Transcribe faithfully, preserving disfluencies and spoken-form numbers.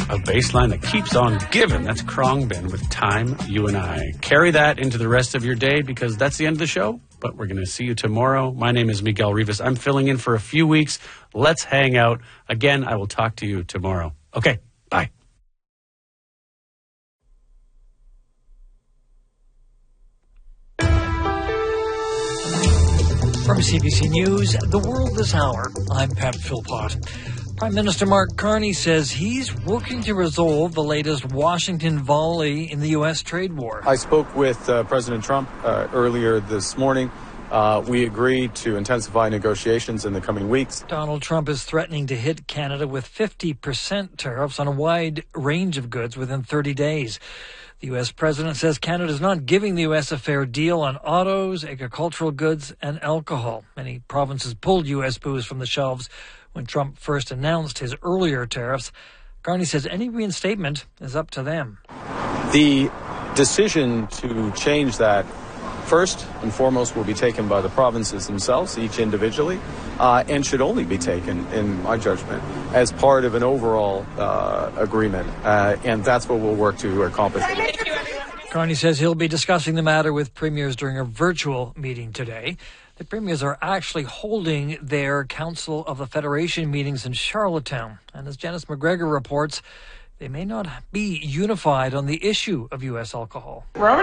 A bass line that keeps on giving. That's Khruangbin with Time, You and I. Carry that into the rest of your day because that's the end of the show. But we're going to see you tomorrow. My name is Miguel Rivas. I'm filling in for a few weeks. Let's hang out. Again, I will talk to you tomorrow. Okay, bye. From C B C News, The World This Hour, I'm Pat Philpott. Prime Minister Mark Carney says he's working to resolve the latest Washington volley in the U S trade war. I spoke with uh, President Trump uh, earlier this morning. Uh, we agreed to intensify negotiations in the coming weeks. Donald Trump is threatening to hit Canada with fifty percent tariffs on a wide range of goods within thirty days. The U S president says Canada is not giving the U S a fair deal on autos, agricultural goods, and alcohol. Many provinces pulled U S booze from the shelves when Trump first announced his earlier tariffs. Carney says any reinstatement is up to them. The decision to change that, first and foremost, will be taken by the provinces themselves, each individually, uh, and should only be taken, in my judgment, as part of an overall uh, agreement. Uh, and that's what we'll work to accomplish. Carney says he'll be discussing the matter with premiers during a virtual meeting today. The premiers are actually holding their Council of the Federation meetings in Charlottetown. And as Janice McGregor reports, they may not be unified on the issue of U S alcohol.